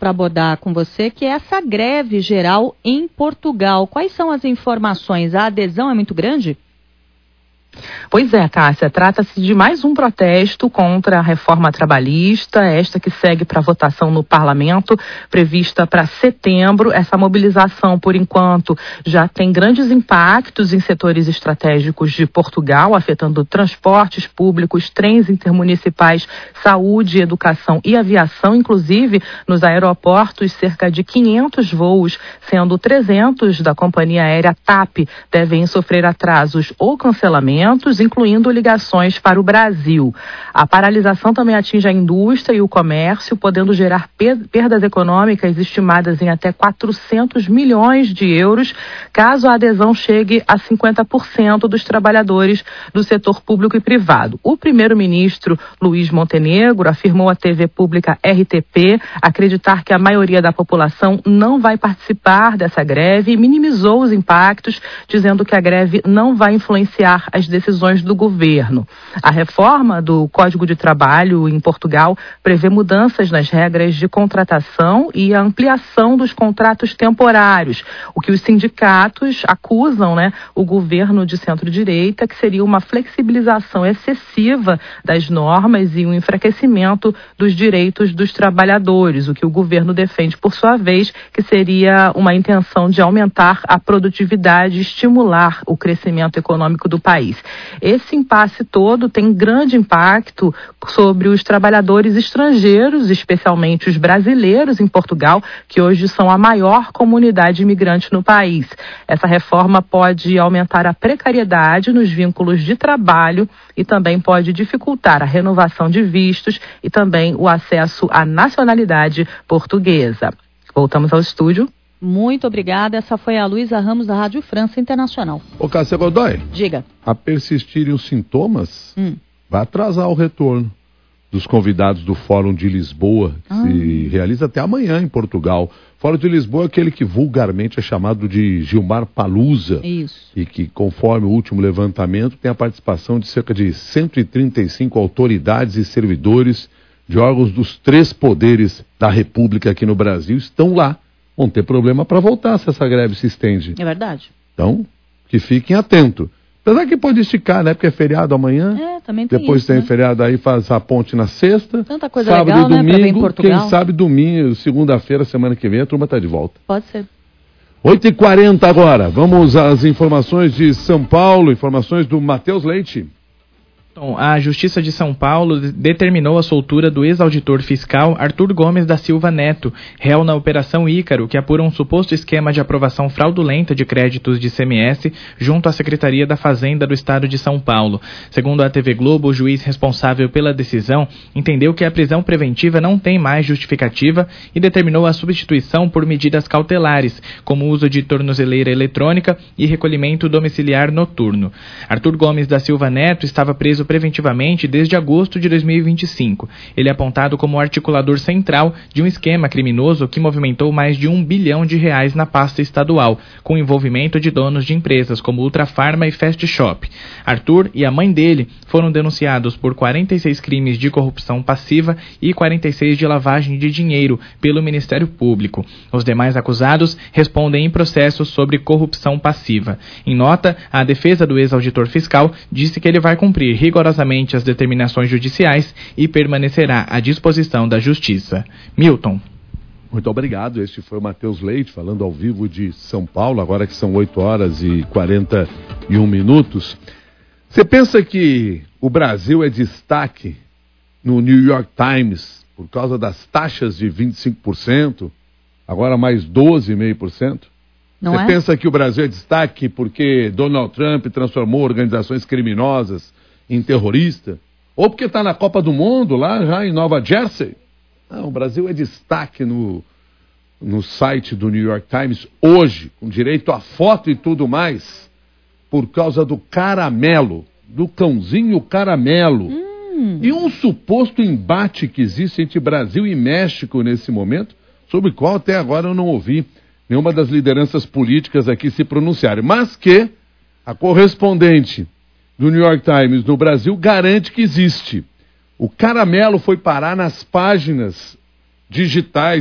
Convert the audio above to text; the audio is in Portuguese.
para abordar com você, que é essa greve geral em Portugal. Quais são as informações? A adesão é muito grande? Pois é, Cássia, trata-se de mais um protesto contra a reforma trabalhista, esta que segue para votação no parlamento, prevista para setembro. Essa mobilização, por enquanto, já tem grandes impactos em setores estratégicos de Portugal, afetando transportes públicos, trens intermunicipais, saúde, educação e aviação, inclusive nos aeroportos, cerca de 500 voos, sendo 300 da companhia aérea TAP, devem sofrer atrasos ou cancelamentos, incluindo ligações para o Brasil. A paralisação também atinge a indústria e o comércio, podendo gerar perdas econômicas estimadas em até 400 milhões de euros, caso a adesão chegue a 50% dos trabalhadores do setor público e privado. O primeiro-ministro Luís Montenegro afirmou à TV pública RTP acreditar que a maioria da população não vai participar dessa greve e minimizou os impactos, dizendo que a greve não vai influenciar as decisões do governo. A reforma do Código de Trabalho em Portugal prevê mudanças nas regras de contratação e a ampliação dos contratos temporários, o que os sindicatos acusam, o governo de centro-direita, que seria uma flexibilização excessiva das normas e um enfraquecimento dos direitos dos trabalhadores, o que o governo defende, por sua vez, que seria uma intenção de aumentar a produtividade e estimular o crescimento econômico do país. Esse impasse todo tem grande impacto sobre os trabalhadores estrangeiros, especialmente os brasileiros em Portugal, que hoje são a maior comunidade imigrante no país. Essa reforma pode aumentar a precariedade nos vínculos de trabalho e também pode dificultar a renovação de vistos e também o acesso à nacionalidade portuguesa. Voltamos ao estúdio. Muito obrigada. Essa foi a Luísa Ramos, da Rádio França Internacional. Ô, Cássia Godoy. Diga. A persistirem os sintomas, vai atrasar o retorno dos convidados do Fórum de Lisboa, que se realiza até amanhã em Portugal. Fórum de Lisboa é aquele que vulgarmente é chamado de Gilmar Palusa. Isso. E que, conforme o último levantamento, tem a participação de cerca de 135 autoridades e servidores de órgãos dos 3 poderes da República aqui no Brasil, estão lá. Vão ter problema para voltar se essa greve se estende. É verdade. Então, que fiquem atentos. Apesar que pode esticar, né? Porque é feriado amanhã. Também tem depois isso, tem feriado aí, faz a ponte na sexta. Tanta coisa sábado legal, e domingo, pra ver em Portugal. Quem sabe domingo, segunda-feira, semana que vem, a turma está de volta. Pode ser. 8h40 agora. Vamos às informações de São Paulo, informações do Matheus Leite. Então, a Justiça de São Paulo determinou a soltura do ex-auditor fiscal Arthur Gomes da Silva Neto, réu na Operação Ícaro, que apura um suposto esquema de aprovação fraudulenta de créditos de ICMS junto à Secretaria da Fazenda do Estado de São Paulo. Segundo a TV Globo, o juiz responsável pela decisão entendeu que a prisão preventiva não tem mais justificativa e determinou a substituição por medidas cautelares, como o uso de tornozeleira eletrônica e recolhimento domiciliar noturno. Arthur Gomes da Silva Neto estava preso preventivamente desde agosto de 2025. Ele é apontado como articulador central de um esquema criminoso que movimentou mais de R$1 bilhão na pasta estadual, com envolvimento de donos de empresas como Ultrafarma e Fast Shop. Arthur e a mãe dele foram denunciados por 46 crimes de corrupção passiva e 46 de lavagem de dinheiro pelo Ministério Público. Os demais acusados respondem em processos sobre corrupção passiva. Em nota, a defesa do ex-auditor fiscal disse que ele vai cumprir rigorosamente as determinações judiciais e permanecerá à disposição da Justiça. Milton. Muito obrigado. Este foi o Matheus Leite, falando ao vivo de São Paulo, agora que são 8h41. Você pensa que o Brasil é destaque no New York Times por causa das taxas de 25%, agora mais 12,5%? Você pensa que o Brasil é destaque porque Donald Trump transformou organizações criminosas em terrorista? Ou porque está na Copa do Mundo, lá já em Nova Jersey? Não, o Brasil é destaque no site do New York Times hoje, com direito a foto e tudo mais, por causa do caramelo, do cãozinho caramelo. E um suposto embate que existe entre Brasil e México nesse momento, sobre o qual até agora eu não ouvi nenhuma das lideranças políticas aqui se pronunciarem, mas que a correspondente do New York Times no Brasil garante que existe. O caramelo foi parar nas páginas digitais